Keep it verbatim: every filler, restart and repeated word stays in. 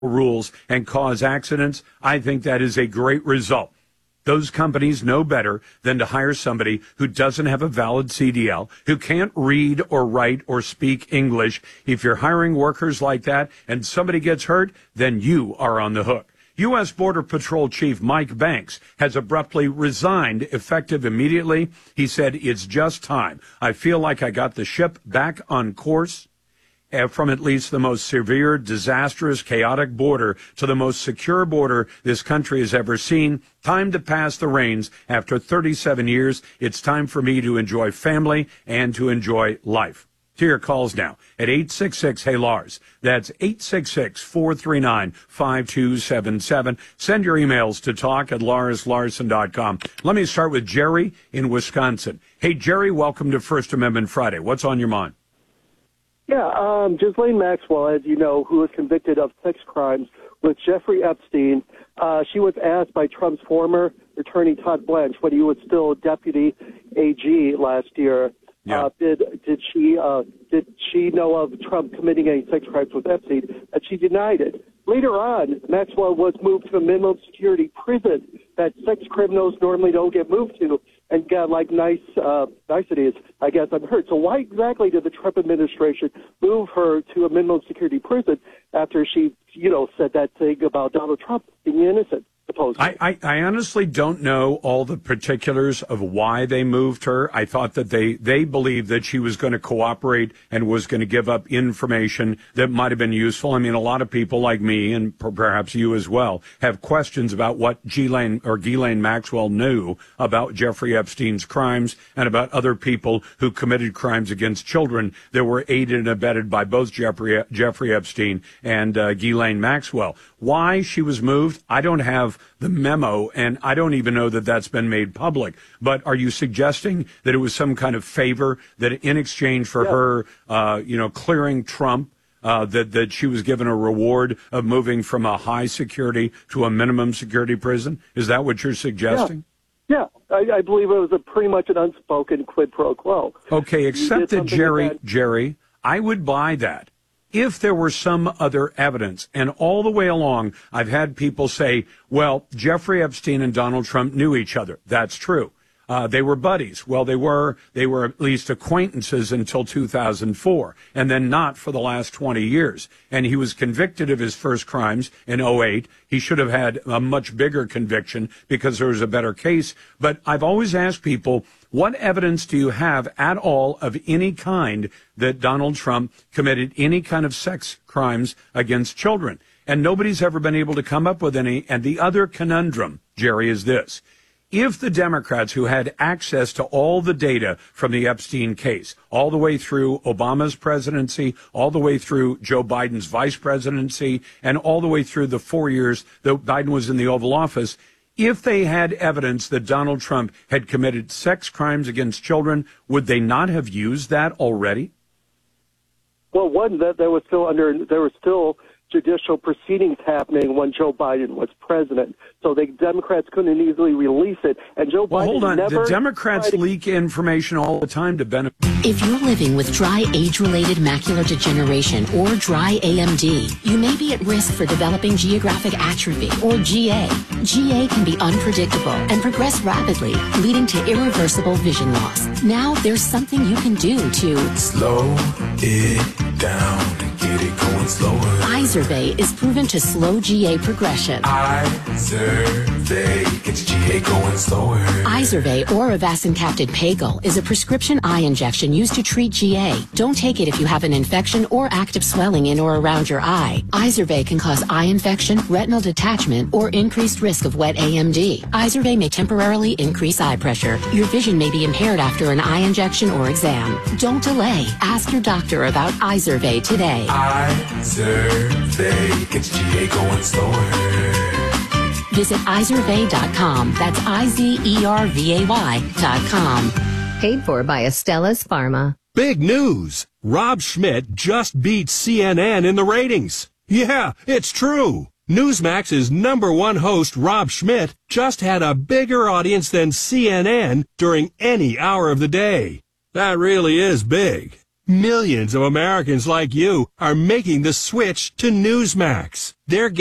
rules and cause accidents, I think that is a great result. Those companies know better than to hire somebody who doesn't have a valid C D L, who can't read or write or speak English. If you're hiring workers like that and somebody gets hurt, then you are on the hook. U S. Border Patrol Chief Mike Banks has abruptly resigned, effective immediately. He said, "It's just time. I feel like I got the ship back on course." Uh, from at least the most severe, disastrous, chaotic border to the most secure border this country has ever seen. Time to pass the reins. After thirty-seven years, it's time for me to enjoy family and to enjoy life. To your calls now at eight six six, hey Lars. That's eight six six, four three nine, five two seven seven. Send your emails to talk at lars larson dot com. Let me start with Jerry in Wisconsin. Hey, Jerry, welcome to First Amendment Friday. What's on your mind? Yeah, um, Ghislaine Maxwell, as you know, who was convicted of sex crimes with Jeffrey Epstein, uh, she was asked by Trump's former attorney, Todd Blanche, when he was still deputy A G last year, yeah. uh, did did she uh, did she know of Trump committing any sex crimes with Epstein? And she denied it. Later on, Maxwell was moved to a minimum security prison that sex criminals normally don't get moved to, and got like nice uh, niceties, I guess, I've heard. So why exactly did the Trump administration move her to a minimum security prison after she, you know, said that thing about Donald Trump being innocent? I, I, I honestly don't know all the particulars of why they moved her. I thought that they, they believed that she was going to cooperate and was going to give up information that might have been useful. I mean, a lot of people like me, and perhaps you as well, have questions about what Ghislaine or Ghislaine Maxwell knew about Jeffrey Epstein's crimes and about other people who committed crimes against children that were aided and abetted by both Jeffrey, Jeffrey Epstein and uh, Ghislaine Maxwell. Why she was moved, I don't have the memo, and I don't even know that that's been made public. But are you suggesting that it was some kind of favor that in exchange for yeah. her, uh, you know, clearing Trump, uh, that, that she was given a reward of moving from a high security to a minimum security prison? Is that what you're suggesting? Yeah, yeah. I, I believe it was a pretty much an unspoken quid pro quo. Okay, except that, Jerry, that Jerry, I would buy that. If there were some other evidence, and all the way along, I've had people say, well, Jeffrey Epstein and Donald Trump knew each other. That's true. Uh, they were buddies. Well, they were, they were at least acquaintances until two thousand four, and then not for the last twenty years. And he was convicted of his first crimes in oh eight. He should have had a much bigger conviction because there was a better case. But I've always asked people, what evidence do you have at all of any kind that Donald Trump committed any kind of sex crimes against children? And nobody's ever been able to come up with any. And the other conundrum, Jerry, is this. If the Democrats who had access to all the data from the Epstein case, all the way through Obama's presidency, all the way through Joe Biden's vice presidency, and all the way through the four years that Biden was in the Oval Office, if they had evidence that Donald Trump had committed sex crimes against children, would they not have used that already? Well, one, that there was still under, there was still judicial proceedings happening when Joe Biden was president. So the Democrats couldn't easily release it. And Joe well, Biden hold on. never... The Democrats to... leak information all the time to benefit... If you're living with dry age-related macular degeneration or dry A M D, you may be at risk for developing geographic atrophy or G A. G A can be unpredictable and progress rapidly, leading to irreversible vision loss. Now there's something you can do to slow it down and get it going slower. Izervay is proven to slow G A progression. Izervay gets G A going slower. Izervay or avacincaptad pagel is a prescription eye injection used to treat G A. Don't take it if you have an infection or active swelling in or around your eye. Izervay can cause eye infection, retinal detachment, or increased risk of wet A M D. Izervay may temporarily increase eye pressure. Your vision may be impaired after an eye injection or exam. Don't delay. Ask your doctor about Izervay today. Izervay gets G A going slower. Visit Izervay dot com. That's I Z E R V A Y dot com. Paid for by Astellas Pharma. Big news! Rob Schmidt just beat C N N in the ratings. Yeah, it's true. Newsmax's number one host, Rob Schmidt, just had a bigger audience than C N N during any hour of the day. That really is big. Millions of Americans like you are making the switch to Newsmax. They're